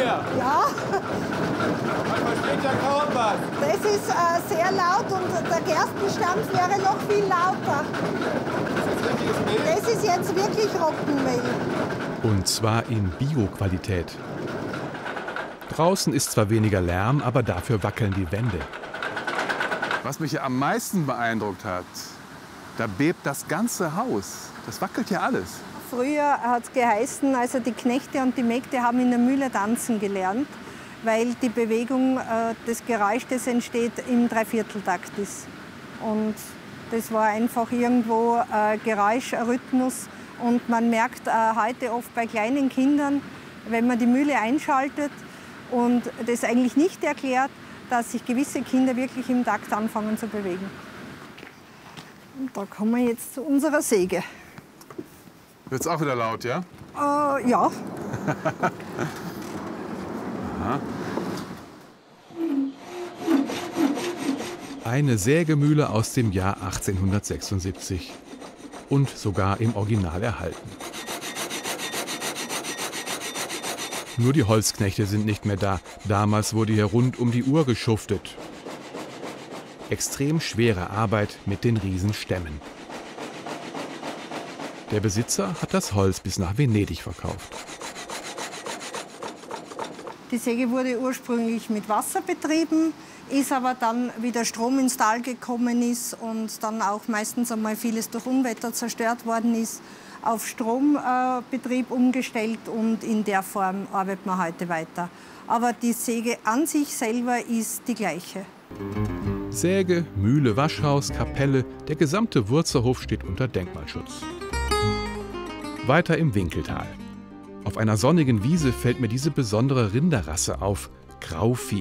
hier? Ja. Man versteht ja kaum was. Das ist sehr laut und der Gerstenstampf wäre noch viel lauter. Das ist jetzt wirklich Roggenmehl. Und zwar in Bio-Qualität. Draußen ist zwar weniger Lärm, aber dafür wackeln die Wände. Was mich ja am meisten beeindruckt hat, da bebt das ganze Haus. Das wackelt ja alles. Früher hat es geheißen, also die Knechte und die Mägde haben in der Mühle tanzen gelernt, weil die Bewegung, das Geräusch, das entsteht, im Dreivierteltakt ist. Und das war einfach irgendwo Geräusch, Rhythmus. Und man merkt heute oft bei kleinen Kindern, wenn man die Mühle einschaltet und das eigentlich nicht erklärt, dass sich gewisse Kinder wirklich im Takt anfangen zu bewegen. Und da kommen wir jetzt zu unserer Säge. Wird's auch wieder laut, ja? Ja. Aha. Eine Sägemühle aus dem Jahr 1876. Und sogar im Original erhalten. Nur die Holzknechte sind nicht mehr da. Damals wurde hier rund um die Uhr geschuftet. Extrem schwere Arbeit mit den Riesenstämmen. Der Besitzer hat das Holz bis nach Venedig verkauft. Die Säge wurde ursprünglich mit Wasser betrieben, ist aber dann, wie der Strom ins Tal gekommen ist und dann auch meistens einmal vieles durch Unwetter zerstört worden ist, auf Strombetrieb umgestellt und in der Form arbeitet man heute weiter. Aber die Säge an sich selber ist die gleiche. Säge, Mühle, Waschhaus, Kapelle, der gesamte Wurzerhof steht unter Denkmalschutz. Weiter im Winkeltal. Auf einer sonnigen Wiese fällt mir diese besondere Rinderrasse auf, Grauvieh.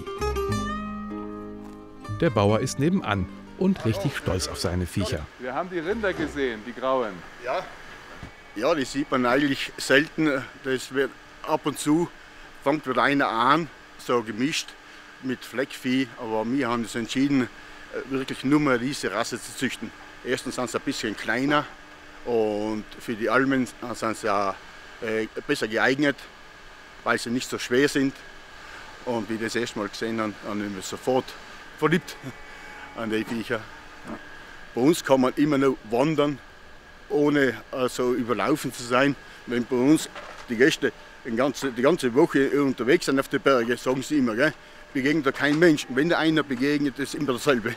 Der Bauer ist nebenan und richtig stolz auf seine Viecher. Wir haben die Rinder gesehen, die grauen. Ja, die sieht man eigentlich selten. Das wird ab und zu, fängt wieder einer an, so gemischt mit Fleckvieh. Aber wir haben uns entschieden, wirklich nur mal diese Rasse zu züchten. Erstens sind sie ein bisschen kleiner und für die Almen sind sie ja besser geeignet, weil sie nicht so schwer sind. Und wie wir das erste Mal gesehen haben, haben wir sofort verliebt an die Viecher. Bei uns kann man immer noch wandern, ohne so überlaufen zu sein. Wenn bei uns die Gäste die ganze Woche unterwegs sind auf den Bergen, sagen sie immer, gell, begegnet da kein Mensch. Und wenn da einer begegnet, ist immer dasselbe.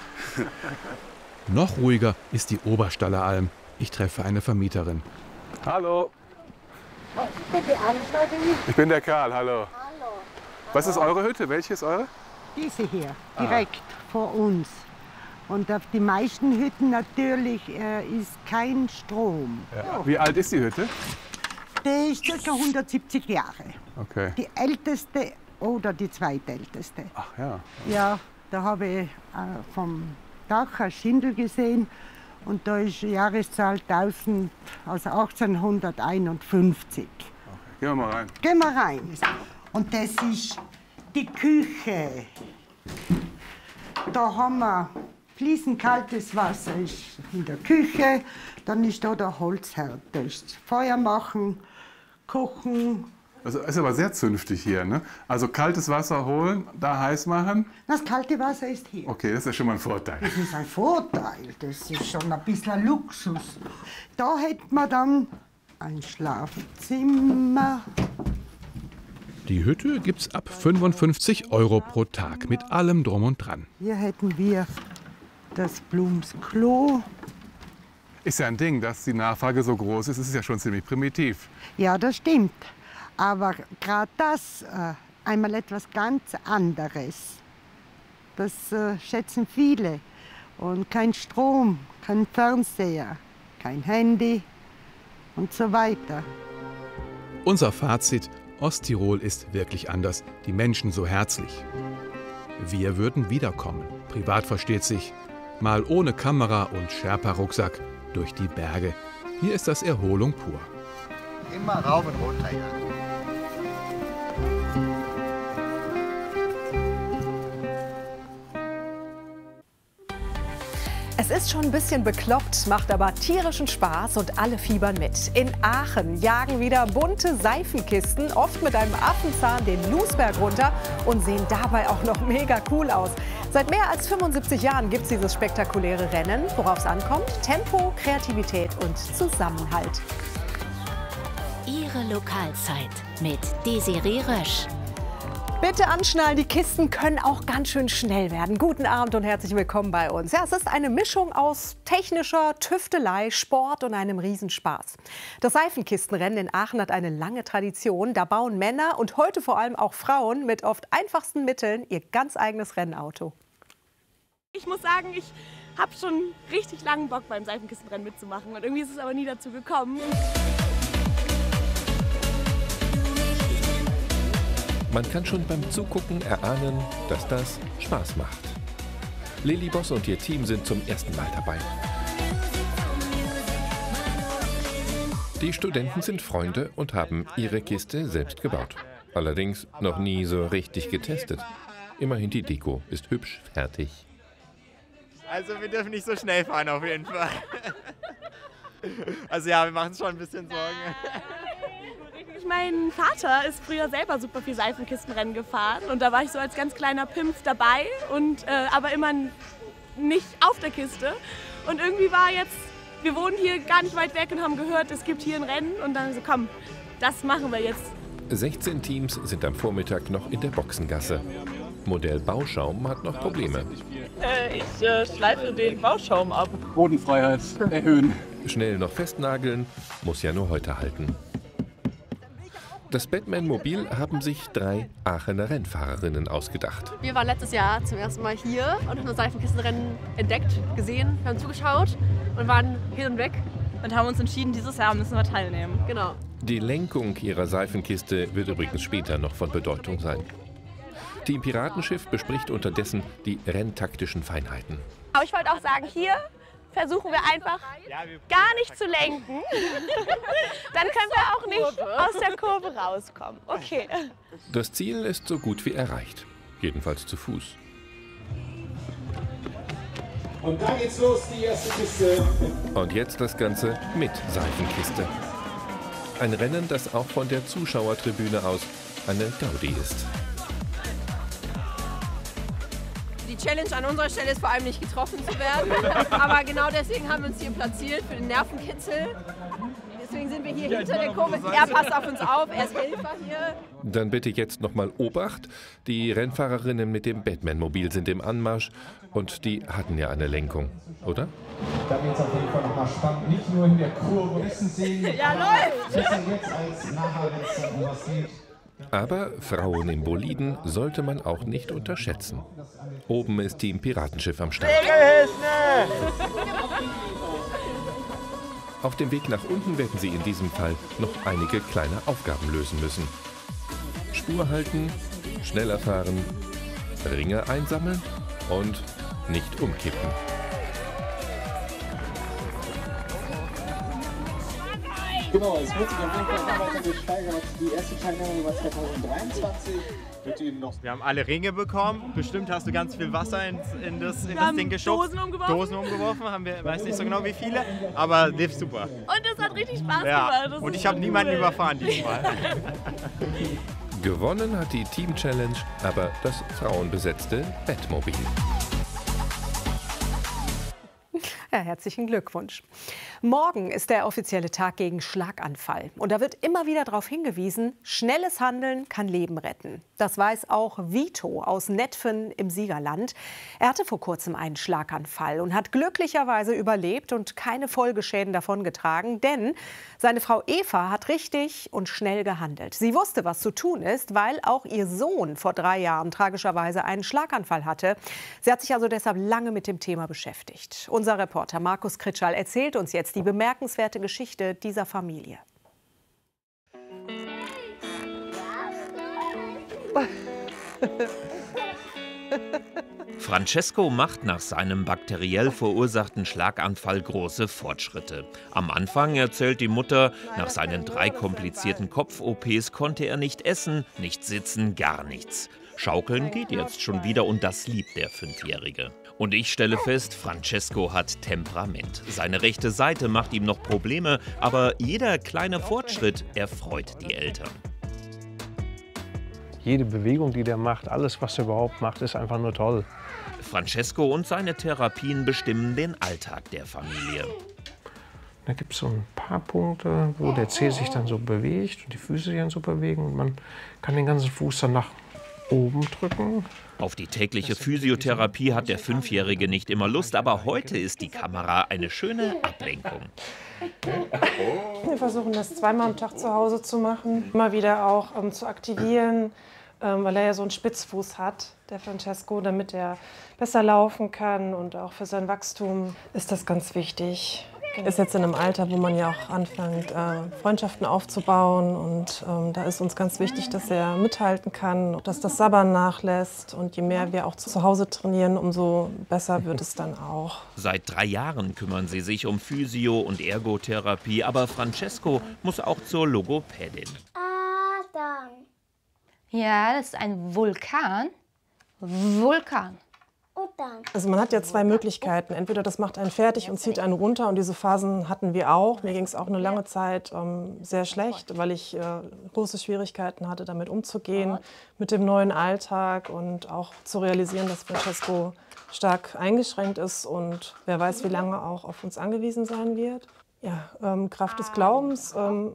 Noch ruhiger ist die Oberstaller Alm. Ich treffe eine Vermieterin. Hallo. Ich bin der Karl, hallo. Was ist eure Hütte? Welche ist eure? Diese hier, direkt vor uns. Und auf die meisten Hütten natürlich ist kein Strom. Ja. Wie alt ist die Hütte? Die ist ca. 170 Jahre. Okay. Die älteste oder die zweitälteste. Ach ja. Ja, da habe ich vom Dach ein Schindel gesehen und da ist die Jahreszahl 1851. Okay. Gehen wir mal rein. Gehen wir rein. Und das ist die Küche. Da haben wir fließend-kaltes Wasser ist in der Küche. Dann ist da der Holzherd. Da ist Feuer machen, kochen. Das ist aber sehr zünftig hier, ne? Also kaltes Wasser holen, da heiß machen. Das kalte Wasser ist hier. Okay, das ist ja schon mal ein Vorteil. Das ist ein Vorteil. Das ist schon ein bisschen Luxus. Da hätten wir dann ein Schlafzimmer. Die Hütte gibt's ab 55 € pro Tag mit allem drum und dran. Hier hätten wir das Blumsklo. Ist ja ein Ding, dass die Nachfrage so groß ist. Es ist ja schon ziemlich primitiv. Ja, das stimmt. Aber gerade das, einmal etwas ganz anderes, das schätzen viele. Und kein Strom, kein Fernseher, kein Handy und so weiter. Unser Fazit: Osttirol ist wirklich anders, die Menschen so herzlich. Wir würden wiederkommen, privat versteht sich, mal ohne Kamera und Sherpa-Rucksack durch die Berge. Hier ist das Erholung pur. Immer rauf und runter. Es Es ist schon ein bisschen bekloppt, macht aber tierischen Spaß und alle fiebern mit. In Aachen jagen wieder bunte Seifenkisten, oft mit einem Affenzahn den Lusberg runter und sehen dabei auch noch mega cool aus. Seit mehr als 75 Jahren gibt es dieses spektakuläre Rennen. Worauf es ankommt? Tempo, Kreativität und Zusammenhalt. Ihre Lokalzeit mit Desiree Rösch. Bitte anschnallen, die Kisten können auch ganz schön schnell werden. Guten Abend und herzlich willkommen bei uns. Ja, es ist eine Mischung aus technischer Tüftelei, Sport und einem Riesenspaß. Das Seifenkistenrennen in Aachen hat eine lange Tradition. Da bauen Männer und heute vor allem auch Frauen mit oft einfachsten Mitteln ihr ganz eigenes Rennauto. Ich muss sagen, ich habe schon richtig langen Bock beim Seifenkistenrennen mitzumachen und irgendwie ist es aber nie dazu gekommen. Man kann schon beim Zugucken erahnen, dass das Spaß macht. Lilly Boss und ihr Team sind zum ersten Mal dabei. Die Studenten sind Freunde und haben ihre Kiste selbst gebaut. Allerdings noch nie so richtig getestet. Immerhin die Deko ist hübsch fertig. Also wir dürfen nicht so schnell fahren auf jeden Fall. Also ja, wir machen uns schon ein bisschen Sorgen. Mein Vater ist früher selber super viel Seifenkistenrennen gefahren und da war ich so als ganz kleiner Pimpf dabei und aber immer nicht auf der Kiste. Und irgendwie war jetzt, wir wohnen hier gar nicht weit weg und haben gehört, es gibt hier ein Rennen und dann so, komm, das machen wir jetzt. 16 Teams sind am Vormittag noch in der Boxengasse. Modell Bauschaum hat noch Probleme. Ich schleife den Bauschaum ab. Bodenfreiheit erhöhen. Schnell noch festnageln, muss ja nur heute halten. Das Batman-Mobil haben sich 3 Aachener Rennfahrerinnen ausgedacht. Wir waren letztes Jahr zum ersten Mal hier und haben das Seifenkistenrennen entdeckt, gesehen, haben zugeschaut und waren hin und weg. Und haben uns entschieden, dieses Jahr müssen wir teilnehmen. Genau. Die Lenkung ihrer Seifenkiste wird übrigens später noch von Bedeutung sein. Team Piratenschiff bespricht unterdessen die renntaktischen Feinheiten. Aber ich wollte auch sagen, hier versuchen wir einfach gar nicht zu lenken. Dann können wir auch nicht aus der Kurve rauskommen. Okay. Das Ziel ist so gut wie erreicht. Jedenfalls zu Fuß. Und da geht's los, die erste Kiste. Und jetzt das Ganze mit Seifenkiste. Ein Rennen, das auch von der Zuschauertribüne aus eine Gaudi ist. Die Challenge an unserer Stelle ist vor allem nicht getroffen zu werden. Aber genau deswegen haben wir uns hier platziert für den Nervenkitzel. Deswegen sind wir hier hinter der Kurve. Er passt auf uns auf, er ist Helfer hier. Dann bitte jetzt nochmal Obacht. Die Rennfahrerinnen mit dem Batman-Mobil sind im Anmarsch und die hatten ja eine Lenkung, oder? Da wird es auf jeden Fall nochmal spannend. Nicht nur in der Kurve wissen sehen, ja, läuft! Besser jetzt als nachher, wenn es um was geht. Aber Frauen im Boliden sollte man auch nicht unterschätzen. Oben ist Team Piratenschiff am Start. Auf dem Weg nach unten werden sie in diesem Fall noch einige kleine Aufgaben lösen müssen. Spur halten, schneller fahren, Ringe einsammeln und nicht umkippen. Genau, es wird sich auf jeden Fall immer weiter gesteigert. Die erste Teilnahme war 2023. Wir haben alle Ringe bekommen. Bestimmt hast du ganz viel Wasser in das Ding geschubst. Dosen umgeworfen. Haben wir, weiß nicht so genau wie viele, aber lief super. Und es hat richtig Spaß gemacht. Und ich habe niemanden überfahren diesmal. Gewonnen hat die Team Challenge aber das frauenbesetzte Batmobil. Ja, herzlichen Glückwunsch. Morgen ist der offizielle Tag gegen Schlaganfall. Und da wird immer wieder darauf hingewiesen, schnelles Handeln kann Leben retten. Das weiß auch Vito aus Netphen im Siegerland. Er hatte vor kurzem einen Schlaganfall und hat glücklicherweise überlebt und keine Folgeschäden davongetragen. Denn seine Frau Eva hat richtig und schnell gehandelt. Sie wusste, was zu tun ist, weil auch ihr Sohn vor 3 Jahren tragischerweise einen Schlaganfall hatte. Sie hat sich also deshalb lange mit dem Thema beschäftigt. Unser Reporter Markus Kritschall erzählt uns jetzt die bemerkenswerte Geschichte dieser Familie. Francesco macht nach seinem bakteriell verursachten Schlaganfall große Fortschritte. Am Anfang erzählt die Mutter, nach seinen 3 komplizierten Kopf-OPs konnte er nicht essen, nicht sitzen, gar nichts. Schaukeln geht jetzt schon wieder und das liebt der 5-Jährige. Und ich stelle fest, Francesco hat Temperament. Seine rechte Seite macht ihm noch Probleme, aber jeder kleine Fortschritt erfreut die Eltern. Jede Bewegung, die der macht, alles, was er überhaupt macht, ist einfach nur toll. Francesco und seine Therapien bestimmen den Alltag der Familie. Da gibt es so ein paar Punkte, wo der Zeh sich dann so bewegt und die Füße sich dann so bewegen. Und man kann den ganzen Fuß dann nach oben drücken. Auf die tägliche Physiotherapie hat der Fünfjährige nicht immer Lust, aber heute ist die Kamera eine schöne Ablenkung. Wir versuchen das zweimal am Tag zu Hause zu machen, immer wieder auch zu aktivieren, weil er ja so einen Spitzfuß hat, der Francesco, damit er besser laufen kann und auch für sein Wachstum ist das ganz wichtig. Er ist jetzt in einem Alter, wo man ja auch anfängt, Freundschaften aufzubauen und da ist uns ganz wichtig, dass er mithalten kann, dass das Sabbern nachlässt und je mehr wir auch zu Hause trainieren, umso besser wird es dann auch. Seit 3 Jahren kümmern sie sich um Physio- und Ergotherapie, aber Francesco muss auch zur Logopädin. Adam. Ja, das ist ein Vulkan. Vulkan. Also man hat ja 2 Möglichkeiten. Entweder das macht einen fertig und zieht einen runter und diese Phasen hatten wir auch. Mir ging es auch eine lange Zeit sehr schlecht, weil ich große Schwierigkeiten hatte, damit umzugehen, mit dem neuen Alltag und auch zu realisieren, dass Francesco stark eingeschränkt ist und wer weiß, wie lange auch auf uns angewiesen sein wird. Ja, Kraft des Glaubens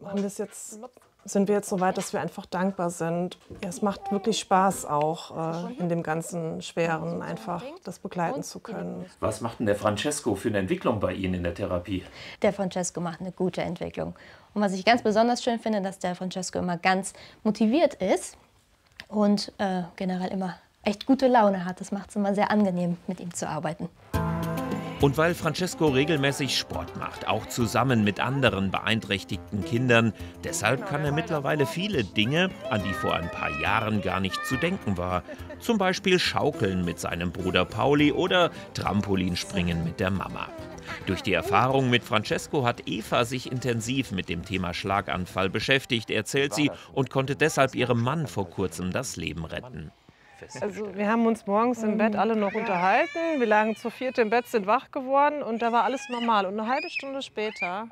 sind wir jetzt so weit, dass wir einfach dankbar sind. Ja, es macht wirklich Spaß auch, in dem ganzen Schweren einfach das begleiten zu können. Was macht denn der Francesco für eine Entwicklung bei Ihnen in der Therapie? Der Francesco macht eine gute Entwicklung. Und was ich ganz besonders schön finde, dass der Francesco immer ganz motiviert ist und generell immer echt gute Laune hat. Das macht es immer sehr angenehm, mit ihm zu arbeiten. Und weil Francesco regelmäßig Sport macht, auch zusammen mit anderen beeinträchtigten Kindern, deshalb kann er mittlerweile viele Dinge, an die vor ein paar Jahren gar nicht zu denken war. Zum Beispiel Schaukeln mit seinem Bruder Pauli oder Trampolinspringen mit der Mama. Durch die Erfahrung mit Francesco hat Eva sich intensiv mit dem Thema Schlaganfall beschäftigt, erzählt sie, und konnte deshalb ihrem Mann vor kurzem das Leben retten. Also wir haben uns morgens im Bett alle noch unterhalten. Wir lagen zu 4 im Bett, sind wach geworden und da war alles normal. Und eine halbe Stunde später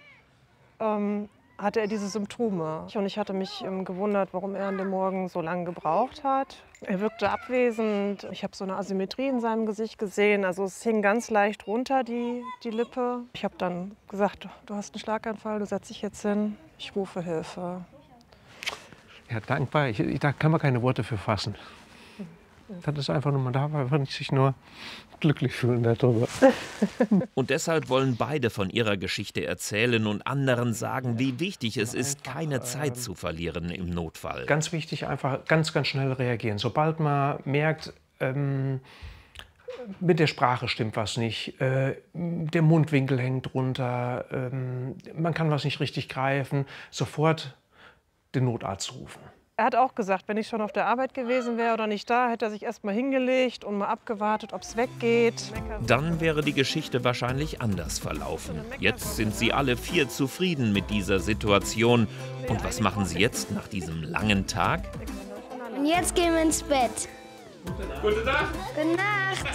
hatte er diese Symptome. Und ich hatte mich gewundert, warum er an dem Morgen so lange gebraucht hat. Er wirkte abwesend. Ich habe so eine Asymmetrie in seinem Gesicht gesehen. Also es hing ganz leicht runter, die Lippe. Ich habe dann gesagt, du hast einen Schlaganfall, du setzt dich jetzt hin. Ich rufe Hilfe. Ja, dankbar. Da kann man keine Worte für fassen. Das ist einfach nur, man darf einfach nicht sich nur glücklich fühlen darüber. Und deshalb wollen beide von ihrer Geschichte erzählen und anderen sagen, wie wichtig es ist, keine Zeit zu verlieren im Notfall. Ganz wichtig, einfach ganz, ganz schnell reagieren. Sobald man merkt, mit der Sprache stimmt was nicht, der Mundwinkel hängt runter, man kann was nicht richtig greifen, sofort den Notarzt rufen. Er hat auch gesagt, wenn ich schon auf der Arbeit gewesen wäre oder nicht da, hätte er sich erst mal hingelegt und mal abgewartet, ob es weggeht. Dann wäre die Geschichte wahrscheinlich anders verlaufen. Jetzt sind sie alle 4 zufrieden mit dieser Situation. Und was machen sie jetzt nach diesem langen Tag? Und jetzt gehen wir ins Bett. Gute Nacht. Gute Nacht.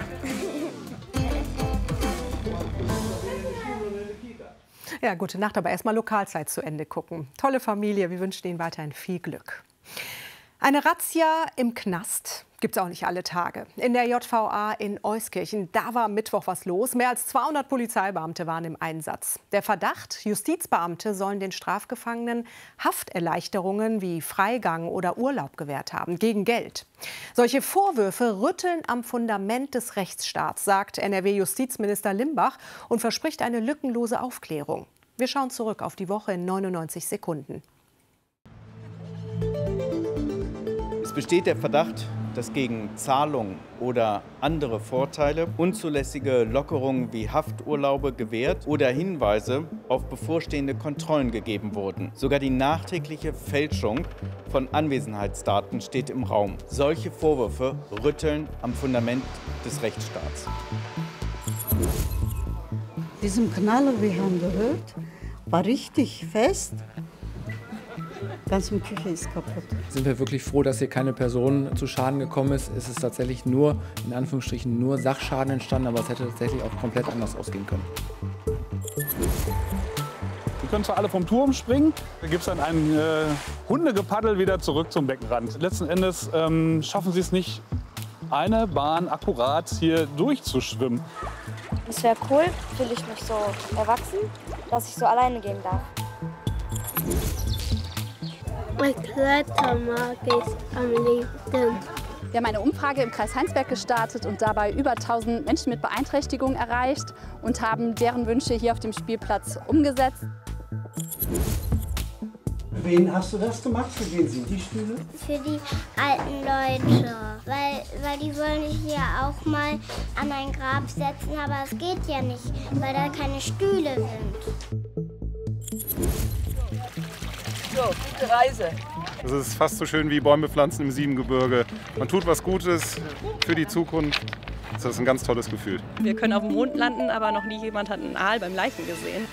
Ja, gute Nacht, aber erstmal Lokalzeit zu Ende gucken. Tolle Familie, wir wünschen Ihnen weiterhin viel Glück. Eine Razzia im Knast gibt es auch nicht alle Tage. In der JVA in Euskirchen, da war am Mittwoch was los. Mehr als 200 Polizeibeamte waren im Einsatz. Der Verdacht, Justizbeamte sollen den Strafgefangenen Hafterleichterungen wie Freigang oder Urlaub gewährt haben, gegen Geld. Solche Vorwürfe rütteln am Fundament des Rechtsstaats, sagt NRW-Justizminister Limbach und verspricht eine lückenlose Aufklärung. Wir schauen zurück auf die Woche in 99 Sekunden. Es besteht der Verdacht, dass gegen Zahlung oder andere Vorteile unzulässige Lockerungen wie Hafturlaube gewährt oder Hinweise auf bevorstehende Kontrollen gegeben wurden. Sogar die nachträgliche Fälschung von Anwesenheitsdaten steht im Raum. Solche Vorwürfe rütteln am Fundament des Rechtsstaats. Diesem Knaller, wir haben gehört, war richtig fest. Die ganze Küche ist kaputt. Sind wir wirklich froh, dass hier keine Person zu Schaden gekommen ist. Es ist tatsächlich nur, in Anführungsstrichen, nur Sachschaden entstanden, aber es hätte tatsächlich auch komplett anders ausgehen können. Die können zwar alle vom Turm springen, da gibt es dann ein Hundegepaddel wieder zurück zum Beckenrand. Letzten Endes schaffen sie es nicht, eine Bahn akkurat hier durchzuschwimmen. Es wäre cool, fühle ich mich so erwachsen, dass ich so alleine gehen darf. Klettern mag ich am liebsten. Wir haben eine Umfrage im Kreis Heinsberg gestartet und dabei über 1000 Menschen mit Beeinträchtigung erreicht und haben deren Wünsche hier auf dem Spielplatz umgesetzt. Für wen hast du das gemacht? Für wen sind die Stühle? Für die alten Leute, weil die wollen sich ja auch mal an ein Grab setzen, aber es geht ja nicht, weil da keine Stühle sind. So, gute Reise. Das ist fast so schön wie Bäume pflanzen im Siebengebirge. Man tut was Gutes für die Zukunft. Das ist ein ganz tolles Gefühl. Wir können auf dem Mond landen, aber noch nie jemand hat einen Aal beim Leichen gesehen.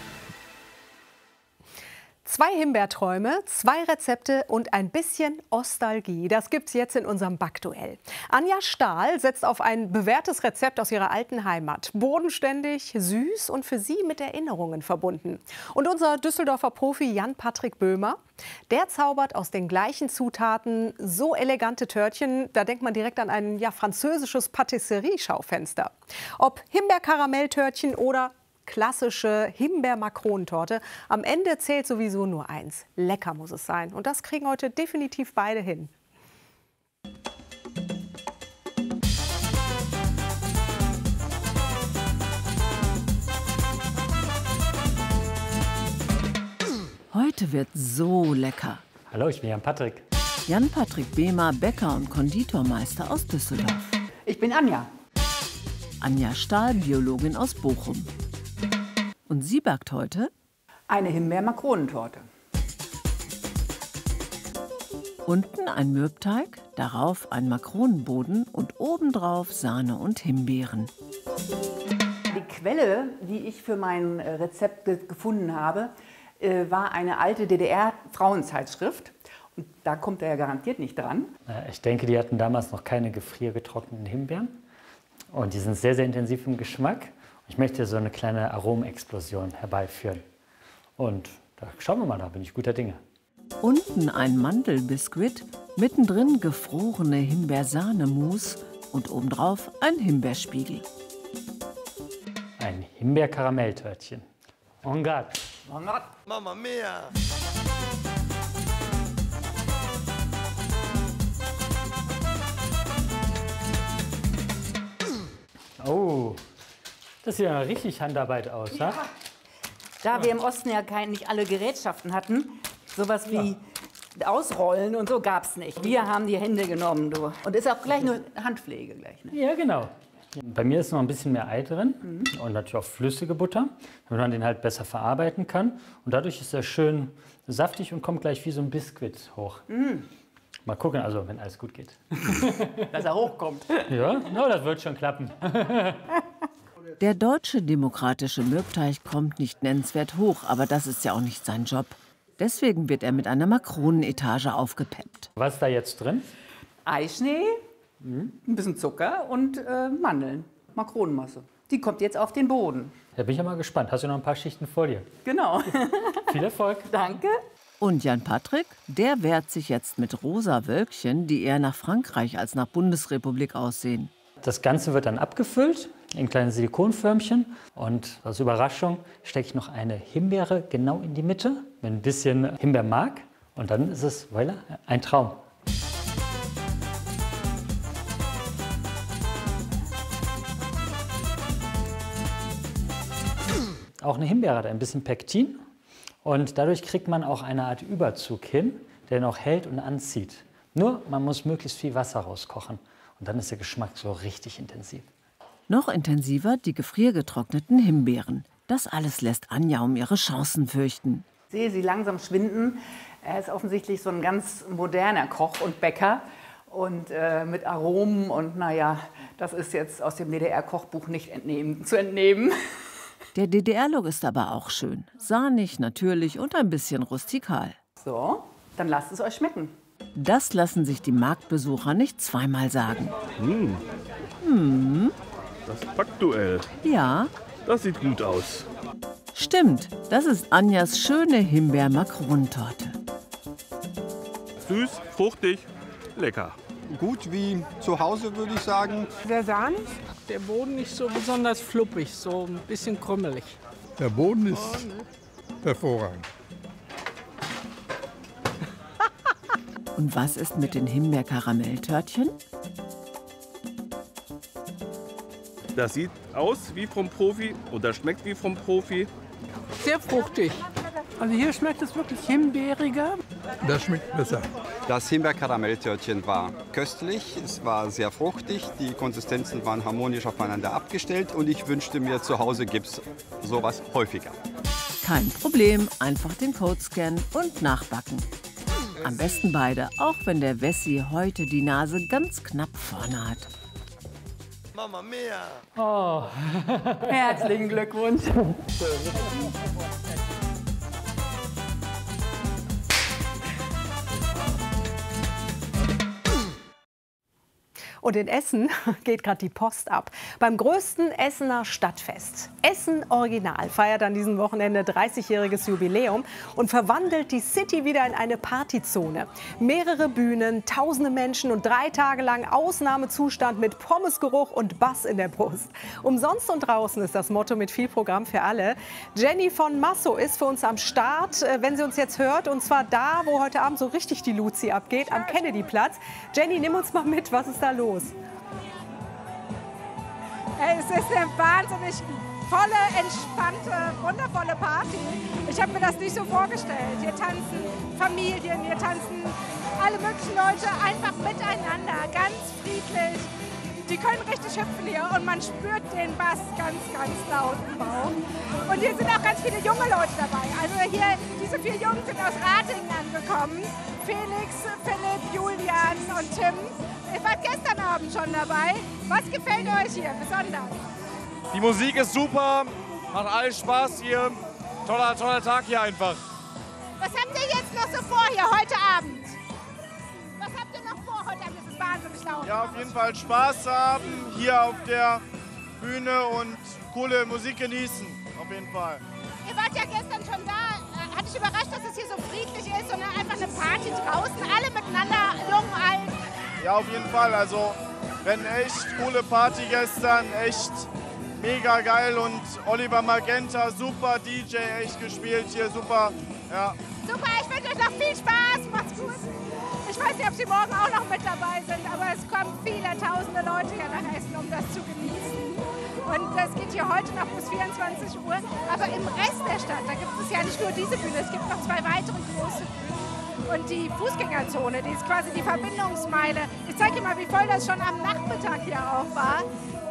2 Himbeerträume, 2 Rezepte und ein bisschen Ostalgie. Das gibt's jetzt in unserem Backduell. Anja Stahl setzt auf ein bewährtes Rezept aus ihrer alten Heimat. Bodenständig, süß und für sie mit Erinnerungen verbunden. Und unser Düsseldorfer Profi Jan-Patrick Böhmer, der zaubert aus den gleichen Zutaten so elegante Törtchen, da denkt man direkt an ein französisches Patisserie-Schaufenster. Ob Himbeer-Karamelltörtchen oder klassische Himbeer-Makronentorte. Am Ende zählt sowieso nur eins. Lecker muss es sein. Und das kriegen heute definitiv beide hin. Heute wird so lecker. Hallo, ich bin Jan-Patrick. Jan-Patrick Böhmer, Bäcker und Konditormeister aus Düsseldorf. Ich bin Anja. Anja Stahl, Biologin aus Bochum. Und sie backt heute eine Himbeer-Makronentorte. Unten ein Mürbteig, darauf ein Makronenboden und obendrauf Sahne und Himbeeren. Die Quelle, die ich für mein Rezept gefunden habe, war eine alte DDR-Frauenzeitschrift. Und da kommt er ja garantiert nicht dran. Ich denke, die hatten damals noch keine gefriergetrockneten Himbeeren. Und die sind sehr, sehr intensiv im Geschmack. Ich möchte so eine kleine Aromenexplosion herbeiführen. Und da schauen wir mal, da bin ich guter Dinge. Unten ein Mandelbiskuit, mittendrin gefrorene Himbeersahnemousse und obendrauf ein Himbeerspiegel. Ein Himbeer-Karamelltörtchen. En garde. Mamma mia! Oh, das sieht ja richtig Handarbeit aus, ja? Da wir im Osten ja nicht alle Gerätschaften hatten, sowas wie Ausrollen und so gab es nicht. Wir haben die Hände genommen, du. Und ist auch gleich nur Handpflege gleich, ne? Ja, genau. Bei mir ist noch ein bisschen mehr Ei drin und natürlich auch flüssige Butter, damit man den halt besser verarbeiten kann. Und dadurch ist er schön saftig und kommt gleich wie so ein Biskuit hoch. Mal gucken, also wenn alles gut geht. Dass er hochkommt. Ja, no, das wird schon klappen. Der deutsche demokratische Mürbteig kommt nicht nennenswert hoch, aber das ist ja auch nicht sein Job. Deswegen wird er mit einer Makronenetage aufgepeppt. Was ist da jetzt drin? Eischnee, ein bisschen Zucker und Mandeln, Makronenmasse. Die kommt jetzt auf den Boden. Da bin ich ja mal gespannt. Hast du noch ein paar Schichten vor dir? Genau. Viel Erfolg. Danke. Und Jan-Patrick, der wehrt sich jetzt mit rosa Wölkchen, die eher nach Frankreich als nach Bundesrepublik aussehen. Das Ganze wird dann abgefüllt in kleine Silikonförmchen. Und als Überraschung stecke ich noch eine Himbeere genau in die Mitte mit ein bisschen Himbeermark. Und dann ist es, voilà, ein Traum. Auch eine Himbeere hat ein bisschen Pektin. Und dadurch kriegt man auch eine Art Überzug hin, der noch hält und anzieht. Nur, man muss möglichst viel Wasser rauskochen. Und dann ist der Geschmack so richtig intensiv. Noch intensiver die gefriergetrockneten Himbeeren. Das alles lässt Anja um ihre Chancen fürchten. Ich sehe sie langsam schwinden. Er ist offensichtlich so ein ganz moderner Koch und Bäcker. Und mit Aromen und naja, das ist jetzt aus dem DDR-Kochbuch nicht zu entnehmen. Der DDR-Look ist aber auch schön. Sahnig, natürlich und ein bisschen rustikal. So, dann lasst es euch schmecken. Das lassen sich die Marktbesucher nicht zweimal sagen. Das Backduell. Ja. Das sieht gut aus. Stimmt, das ist Anjas schöne Himbeer-Makronentorte. Süß, fruchtig, lecker. Gut wie zu Hause, würde ich sagen. Sehr sahnig, der Boden nicht so besonders fluppig, so ein bisschen krümelig. Der Boden ist hervorragend. Und was ist mit den Himbeer-Karamelltörtchen? Das sieht aus wie vom Profi und das schmeckt wie vom Profi. Sehr fruchtig. Also hier schmeckt es wirklich himbeeriger. Das schmeckt besser. Das Himbeer-Karamelltörtchen war köstlich, es war sehr fruchtig, die Konsistenzen waren harmonisch aufeinander abgestellt und ich wünschte mir, zu Hause gibt es sowas häufiger. Kein Problem, einfach den Code scannen und nachbacken. Am besten beide, auch wenn der Wessi heute die Nase ganz knapp vorne hat. Mamma mia! Oh, herzlichen Glückwunsch. Und in Essen geht gerade die Post ab. Beim größten Essener Stadtfest. Essen Original feiert an diesem Wochenende 30-jähriges Jubiläum und verwandelt die City wieder in eine Partyzone. Mehrere Bühnen, tausende Menschen und 3 Tage lang Ausnahmezustand mit Pommesgeruch und Bass in der Brust. Umsonst und draußen ist das Motto mit viel Programm für alle. Jenny von Masso ist für uns am Start, wenn sie uns jetzt hört. Und zwar da, wo heute Abend so richtig die Luzi abgeht, am Kennedyplatz. Jenny, nimm uns mal mit, was ist da los? Es ist eine wahnsinnig tolle, entspannte, wundervolle Party. Ich habe mir das nicht so vorgestellt. Hier tanzen Familien, hier tanzen alle möglichen Leute einfach miteinander, ganz friedlich. Die können richtig hüpfen hier und man spürt den Bass ganz, ganz laut im Bauch. Und hier sind auch ganz viele junge Leute dabei. Also hier, diese 4 Jungs sind aus Ratingen angekommen. Felix, Philipp, Julian und Tim. Ihr wart gestern Abend schon dabei. Was gefällt euch hier besonders? Die Musik ist super, macht alles Spaß hier. Toller Tag hier einfach. Was habt ihr jetzt noch so vor hier heute Abend? Was habt ihr noch vor heute Abend? Das ist wahnsinnig laut. Ja, auf jeden Fall Spaß haben hier auf der Bühne und coole Musik genießen. Auf jeden Fall. Ihr wart ja gestern schon da. Hat dich überrascht, dass es hier so friedlich ist und einfach eine Party draußen, alle miteinander, jung, alt? Ja, auf jeden Fall. Also, wenn echt coole Party gestern, echt mega geil und Oliver Magenta, super DJ, echt gespielt hier, super. Ja. Super, ich wünsche euch noch viel Spaß, macht's gut. Ich weiß nicht, ob Sie morgen auch noch mit dabei sind, aber es kommen viele tausende Leute hier nach Essen, um das zu genießen. Und das geht hier heute noch bis 24 Uhr. Aber im Rest der Stadt, da gibt es ja nicht nur diese Bühne, es gibt noch 2 weitere große Bühnen. Und die Fußgängerzone, die ist quasi die Verbindungsmeile. Ich zeige Ihnen mal, wie voll das schon am Nachmittag hier auch war.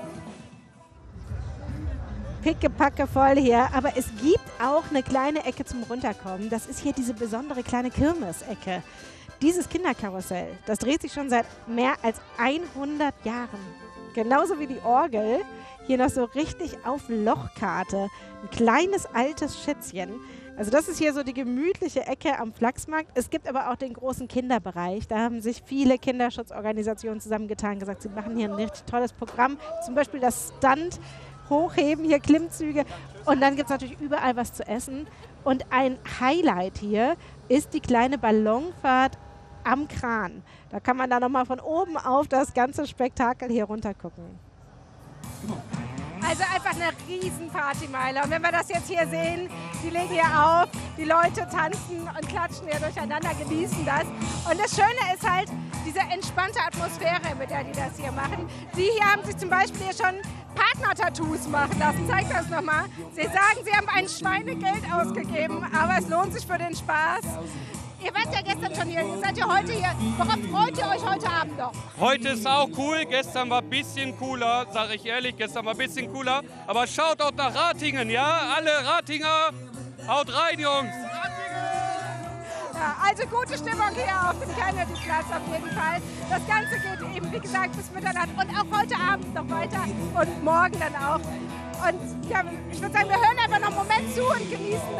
Pickepacke voll hier, aber es gibt auch eine kleine Ecke zum Runterkommen. Das ist hier diese besondere kleine Kirmesecke. Dieses Kinderkarussell, das dreht sich schon seit mehr als 100 Jahren. Genauso wie die Orgel, hier noch so richtig auf Lochkarte. Ein kleines altes Schätzchen. Also das ist hier so die gemütliche Ecke am Flachsmarkt. Es gibt aber auch den großen Kinderbereich. Da haben sich viele Kinderschutzorganisationen zusammengetan, gesagt, sie machen hier ein richtig tolles Programm. Zum Beispiel das Stunt, Hochheben, hier Klimmzüge. Und dann gibt es natürlich überall was zu essen. Und ein Highlight hier ist die kleine Ballonfahrt am Kran. Da kann man dann nochmal von oben auf das ganze Spektakel hier runter gucken. Also einfach eine riesen Partymeile. Und wenn wir das jetzt hier sehen, die legen hier auf, die Leute tanzen und klatschen hier durcheinander, genießen das. Und das Schöne ist halt diese entspannte Atmosphäre, mit der die das hier machen. Sie hier haben sich zum Beispiel hier schon Partner-Tattoos machen lassen. Zeig das nochmal. Sie sagen, sie haben ein Schweinegeld ausgegeben, aber es lohnt sich für den Spaß. Ihr wart ja gestern schon hier, ihr seid ja heute hier. Worauf freut ihr euch heute Abend noch? Heute ist auch cool, gestern war ein bisschen cooler, sage ich ehrlich, gestern war ein bisschen cooler. Aber schaut auch nach Ratingen, ja? Alle Ratinger, haut rein, Jungs! Ja, also gute Stimmung hier auf dem Kennedyplatz auf jeden Fall. Das Ganze geht eben, wie gesagt, bis Mitternacht und auch heute Abend noch weiter und morgen dann auch. Und ja, ich würde sagen, wir hören einfach noch einen Moment zu und genießen